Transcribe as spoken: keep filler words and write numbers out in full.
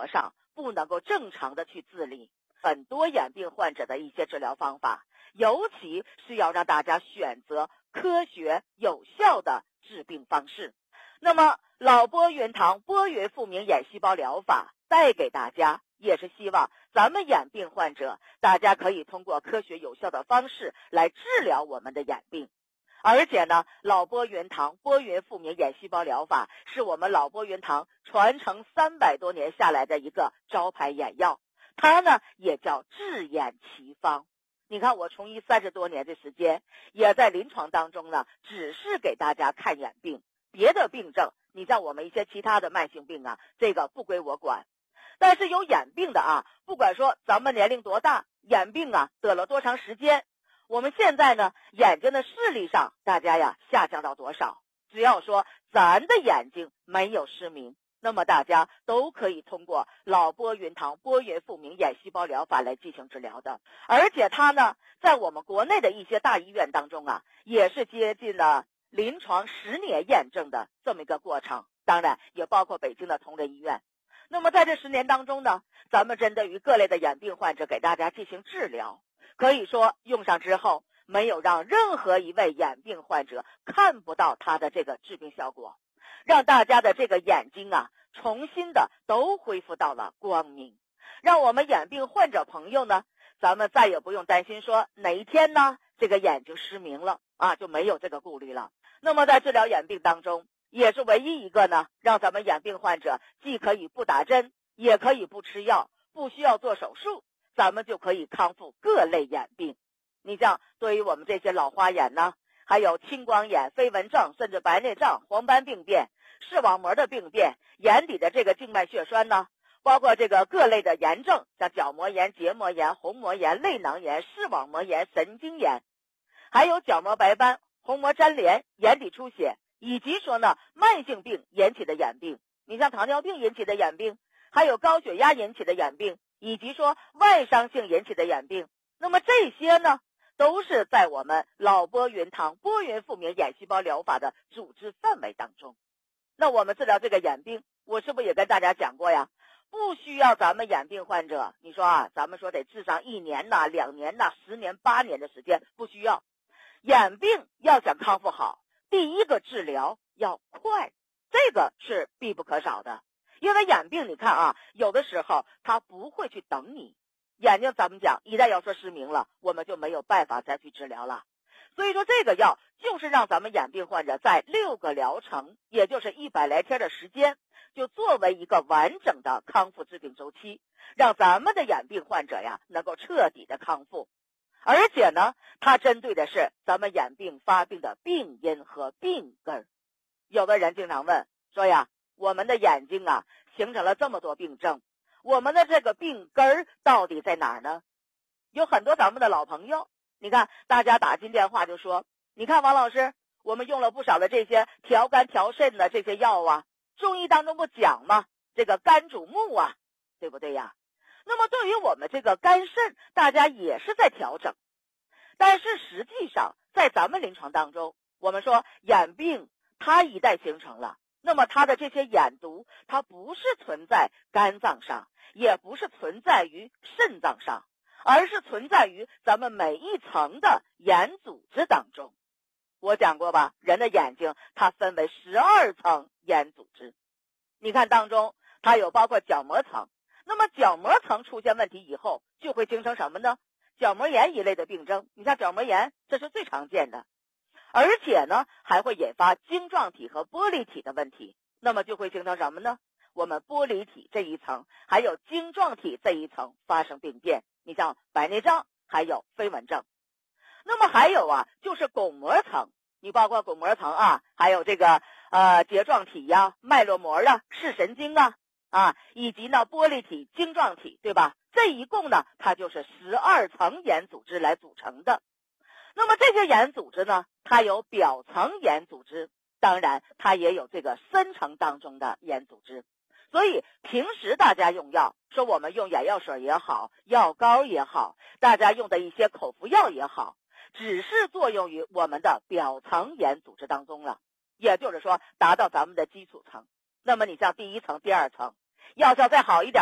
活上，不能够正常的去自理。很多眼病患者的一些治疗方法，尤其是要让大家选择科学有效的治病方式。那么脑波云堂波云复明眼细胞疗法带给大家，也是希望咱们眼病患者大家可以通过科学有效的方式来治疗我们的眼病。而且呢，脑波云堂波云复明眼细胞疗法是我们脑波云堂传承三百多年下来的一个招牌眼药，它呢也叫治眼奇方。你看我从医三十多年的时间，也在临床当中呢，只是给大家看眼病，别的病症，你像我们一些其他的慢性病啊，这个不归我管。但是有眼病的啊，不管说咱们年龄多大，眼病啊得了多长时间，我们现在呢眼睛的视力上大家呀下降到多少，只要说咱的眼睛没有失明，那么大家都可以通过脑波云堂波云复明眼细胞疗法来进行治疗的。而且它呢在我们国内的一些大医院当中啊，也是接近了临床十年验证的这么一个过程，当然也包括北京的同仁医院。那么在这十年当中呢，咱们针对于各类的眼病患者给大家进行治疗，可以说用上之后没有让任何一位眼病患者看不到他的这个治病效果，让大家的这个眼睛啊重新的都恢复到了光明，让我们眼病患者朋友呢，咱们再也不用担心说哪一天呢这个眼睛失明了啊，就没有这个顾虑了。那么在治疗眼病当中，也是唯一一个呢让咱们眼病患者既可以不打针，也可以不吃药，不需要做手术，咱们就可以康复各类眼病。你像对于我们这些老花眼呢，还有青光眼、飞蚊症，甚至白内障、黄斑病变、视网膜的病变，眼底的这个静脉血栓呢，包括这个各类的炎症，像角膜炎、结膜炎、虹膜炎、泪囊炎、视网膜炎、神经炎，还有角膜白斑、虹膜粘连、眼底出血，以及说呢慢性病引起的眼病，你像糖尿病引起的眼病，还有高血压引起的眼病，以及说外伤性引起的眼病。那么这些呢都是在我们脑波云堂波云复明眼细胞疗法的主治范围当中。那我们治疗这个眼病，我是不是也跟大家讲过呀？不需要咱们眼病患者，你说啊，咱们说得治上一年呐、两年呐、十年、八年的时间，不需要。眼病要想康复好，第一个治疗要快，这个是必不可少的。因为眼病你看啊，有的时候它不会去等你。眼睛咱们讲，一旦要说失明了，我们就没有办法再去治疗了。所以说这个药就是让咱们眼病患者在六个疗程，也就是一百来天的时间，就作为一个完整的康复治病周期，让咱们的眼病患者呀能够彻底的康复。而且呢，它针对的是咱们眼病发病的病因和病根。有的人经常问说呀，我们的眼睛啊形成了这么多病症，我们的这个病根到底在哪儿呢？有很多咱们的老朋友，你看大家打进电话就说，你看王老师，我们用了不少的这些调肝调肾的这些药啊，中医当中不讲吗？这个肝主目啊，对不对呀？那么对于我们这个肝肾，大家也是在调整，但是实际上在咱们临床当中，我们说眼病它一旦形成了，那么它的这些眼毒，它不是存在肝脏上，也不是存在于肾脏上，而是存在于咱们每一层的眼组织当中。我讲过吧，人的眼睛它分为十二层眼组织，你看当中它有包括角膜层，那么角膜层出现问题以后，就会形成什么呢？角膜炎一类的病症，你像角膜炎，这是最常见的，而且呢还会引发晶状体和玻璃体的问题，那么就会形成什么呢？我们玻璃体这一层还有晶状体这一层发生病变，你像白内障还有飞蚊症。那么还有啊，就是巩膜层，你包括巩膜层啊，还有这个呃睫状体呀、啊、脉络膜啊、视神经啊啊，以及呢玻璃体、晶状体，对吧？这一共呢，它就是十二层眼组织来组成的。那么这些眼组织呢，它有表层眼组织，当然它也有这个深层当中的眼组织。所以平时大家用药，说我们用眼药水也好，药膏也好，大家用的一些口服药也好，只是作用于我们的表层眼组织当中了，也就是说达到咱们的基础层。那么你像第一层、第二层，药效再好一点